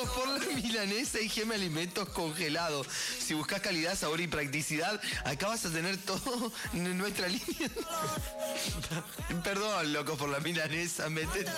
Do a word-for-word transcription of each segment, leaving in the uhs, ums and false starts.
Locos por la milanesa y Geme Alimentos Congelados. Si buscas calidad, sabor y practicidad, acá vas a tener todo en nuestra línea. Perdón, locos por la milanesa, métete.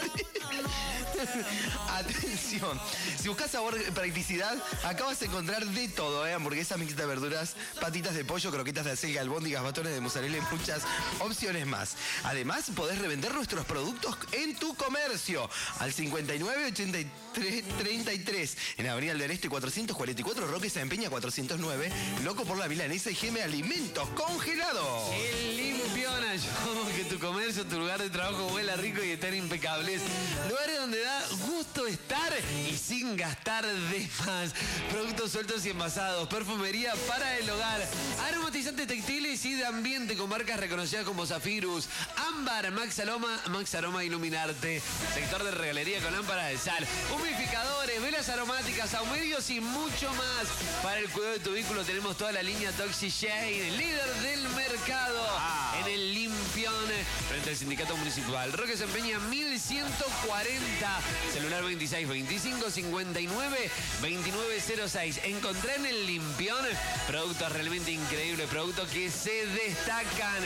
Atención, si buscas sabor y practicidad, acá vas a encontrar de todo, ¿eh? Hamburguesa mixta de verduras, patitas de pollo, croquetas de acelga, albóndigas, batones de mozzarella y muchas opciones más. Además, podés revender nuestros productos en tu comercio al cincuenta y nueve ochenta y tres treinta y tres en Avenida del Este cuatrocientos cuarenta y cuatro, Roque San Peña cuatrocientos nueve, Loco por la milanesa y Geme Alimentos Congelados. El Limpiona, yo amo que tu comercio, tu lugar de trabajo huela rico y estén impecables. Lugares donde da gusto estar y sin gastar de más. Productos sueltos y envasados, perfumería para el hogar, aromatizantes textiles y de ambiente con marcas reconocidas como Zafirus, Ámbar, Max Aroma, Max Aroma Iluminarte, sector de regalería con lámparas de sal, humidificadores, velas aromáticas, ahumerios y mucho más. Para el cuidado de tu vehículo tenemos toda la línea ToxiShade, líder del mercado. Wow. En el Limpión, frente al Sindicato Municipal. Roque San Peña mil ciento cuarenta, celular veintiséis veinticinco cincuenta y nueve veintinueve cero seis. Encontré en el Limpión productos realmente increíbles, productos que se destacan.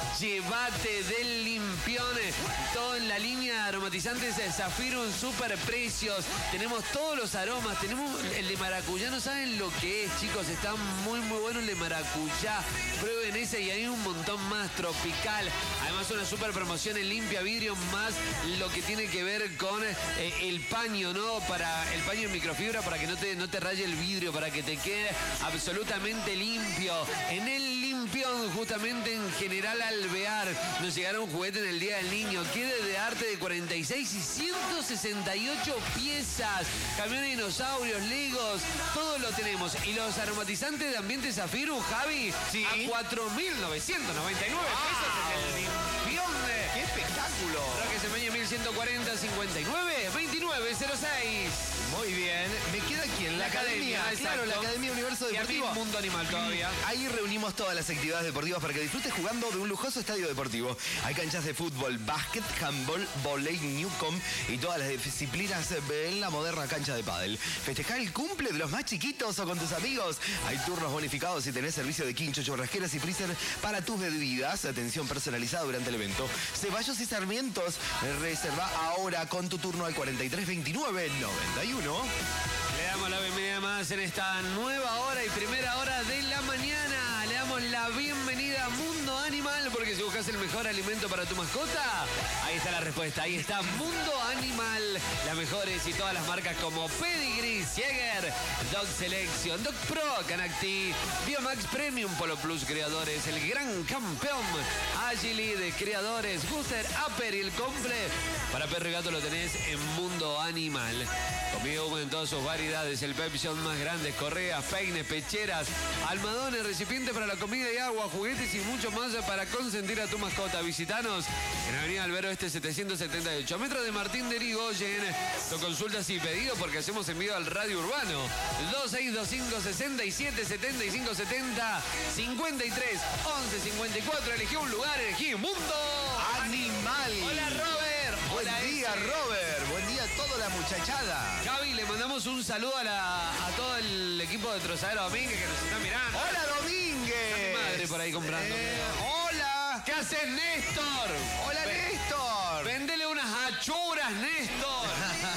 Llévate del Limpión todo en la línea de aromatizantes de Zafirus, super precios. Tenemos todos los aromas, tenemos el de maracuyá, no saben lo que es, chicos, está muy muy bueno el de maracuyá. Prueben ese y hay un montón más, tropical. Además una super promoción en limpia vidrio, más lo que tiene que ver con eh, el paño, ¿no? Para el paño en microfibra, para que no te, no te raye el vidrio, para que te quede absolutamente limpio. En el Limpión, justamente en General Alvear, nos llegaron juguetes en el Día del Niño. Quede de arte de cuarenta y seis y ciento sesenta y ocho piezas. Camiones dinosaurios, legos, todo lo tenemos. Y los aromatizantes de ambiente Zafirus, Javi, sí, a cuatro mil novecientos noventa y nueve pesos en el Limpión. ¡Qué espectáculo! Roque San Peña mil ciento cuarenta cincuenta y nueve veintinueve cero seis. Muy bien. Me queda aquí en la, la academia. academia claro, la Academia Universo Deportivo. Y Mundo Animal todavía. Ahí reunimos todas las actividades deportivas para que disfrutes jugando de un lujoso estadio deportivo. Hay canchas de fútbol, básquet, handball, volei, newcom y todas las disciplinas en la moderna cancha de pádel. Festejar el cumple de los más chiquitos o con tus amigos. Hay turnos bonificados y tenés servicio de quincho, churrasqueras y freezer para tus bebidas. Atención personalizada durante el evento. Ceballos y Sarmientos. Reserva ahora con tu turno al cuarenta y tres veintinueve noventa y uno. Le damos la bienvenida más en esta nueva hora y primera hora de la mañana. Le damos la bienvenida a Mundo Animal, porque si buscas el mejor alimento para tu mascota, ahí está la respuesta. Ahí está Mundo Animal. Las mejores y todas las marcas como Pedigree, Jäger, Dog Selection, Dog Pro, Canacti, Biomax Premium, Polo Plus Creadores, El Gran Campeón, Agili de Creadores, Guster, Upper y el Comple. Para perro y gato lo tenés en Mundo Animal. Conmigo en todas sus variedades, el Pep Shop más grande, correas, peines, pecheras, almohadones, recipientes para la comida y agua, juguetes y mucho más para consentir a tu mascota. Visitanos en Avenida Albero Este setecientos setenta y ocho, metro de Martín de Irigoyen. Lo consultas y pedido porque hacemos envío al Radio Urbano. dos seis dos cinco, seis siete, siete cinco siete cero, cincuenta y tres, once, cincuenta y cuatro. Elegí un lugar, elegí Mundo Animal. Hola, Robert. Buen Hola, día, ese. Robert. Buen día a toda la muchachada. Javi, le mandamos un saludo a, la, a todo el equipo de Trozadero Domínguez que nos está mirando. ¡Hola, Domínguez! Mi madre por ahí comprando. Eh, ¡Hola! ¿Qué haces, Néstor? ¡Hola, Néstor! Vendele unas achuras, Néstor.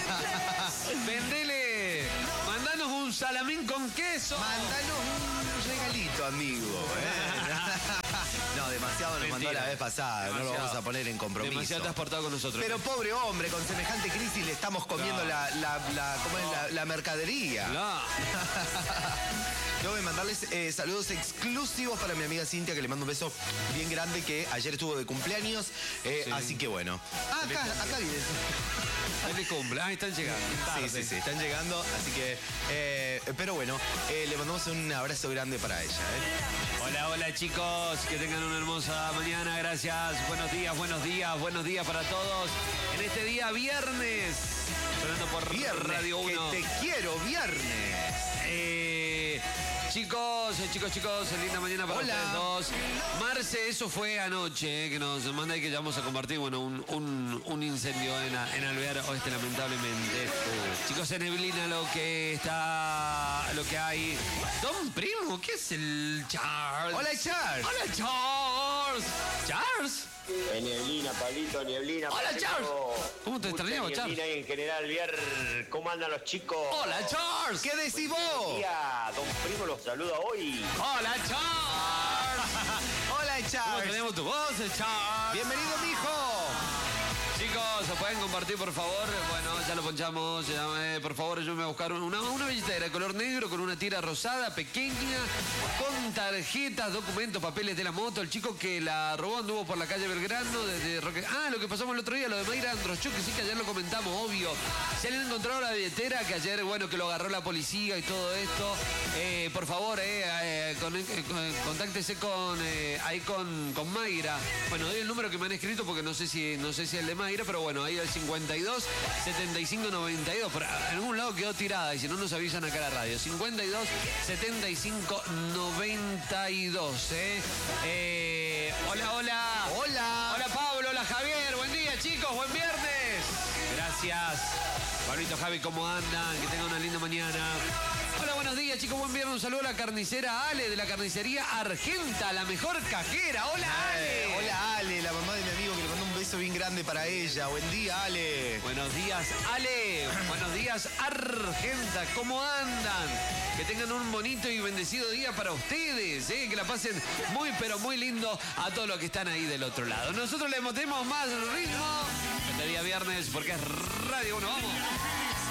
Vendele. Mandanos un salamín con queso. Mandanos un regalito, amigo. ¿eh? No, demasiado nos Mentira. mandó la vez pasada. Demasiado. No lo vamos a poner en compromiso. Demasiado te has portado con nosotros. Pero pobre hombre, con semejante crisis le estamos comiendo no. la, la, la, ¿cómo no. es? la, la mercadería. No. Tengo que mandarles eh, saludos exclusivos para mi amiga Cintia, que le mando un beso bien grande, que ayer estuvo de cumpleaños. Eh, sí. Así que bueno. Ah, acá, acá viene. Feliz cumple. Ah, están llegando. Sí, sí, sí, están llegando. Así que, eh, pero bueno, eh, le mandamos un abrazo grande para ella. ¿eh? Hola, hola chicos, que tengan una hermosa mañana, gracias. Buenos días, buenos días, buenos días para todos. En este día viernes, sonando por viernes, Radio uno. Que te quiero, viernes. Eh, Chicos, eh, chicos, chicos, linda mañana para Hola. ustedes dos. Marce, eso fue anoche, eh, que nos manda y que ya vamos a compartir, bueno, un, un, un incendio en, en Alvear Oeste, lamentablemente. Uh. Chicos, en neblina lo que está, lo que hay. Don Primo, ¿qué es el Charles? Hola, Charles. Hola, Charles. Charles. En neblina, Pablito, neblina. Hola, Pablito. Charles. ¿Cómo te Mucha extrañaba, neblina Charles? ahí en general, Vier. ¿Cómo andan los chicos? Hola, Charles. ¿Qué decís Buen vos? día, Don Primo los saluda hoy. Hola, Charles. Hola, ¿Cómo Charles. tenemos tu voz, Charles? Bienvenido, mijo. Chicos, ¿se pueden compartir, por favor? Bueno, ya lo ponchamos. Ya, eh, por favor, yo me voy a buscar una, una billetera de color negro con una tira rosada, pequeña, con tarjetas, documentos, papeles de la moto. El chico que la robó anduvo por la calle Belgrano desde Roque... Ah, lo que pasamos el otro día, lo de Mayra Androschuk, que sí que ayer lo comentamos, obvio. Se le han encontrado la billetera, que ayer, bueno, que lo agarró la policía y todo esto. Eh, por favor, eh, eh, con, eh, con- contáctese con, eh, ahí con, con Mayra. Bueno, doy el número que me han escrito porque no sé si, no sé si el de Mayra, pero bueno, ahí el cincuenta y dos, setenta y cinco, noventa y dos. Por algún lado quedó tirada y si no nos avisan acá a la radio. cincuenta y dos, setenta y cinco, noventa y dos. ¿eh? Eh, hola, hola. Hola. Hola, Pablo. Hola, Javier. Buen día, chicos. Buen viernes. Gracias. Pablito, Javi, ¿cómo andan? Que tengan una linda mañana. Hola, buenos días, chicos. Buen viernes. Un saludo a la carnicera Ale de la carnicería Argenta, la mejor cajera. Hola, Ale. Eh, hola, Ale, la mamá de mi amigo que le mandó un beso bien grande para ella. Buen día, Ale. Buenos días, Ale. Buenos días, Argenta. ¿Cómo andan? Que tengan un bonito y bendecido día para ustedes. ¿eh? Que la pasen muy, pero muy lindo a todos los que están ahí del otro lado. Nosotros le metemos más ritmo este día viernes porque es Radio Uno. ¡Vamos!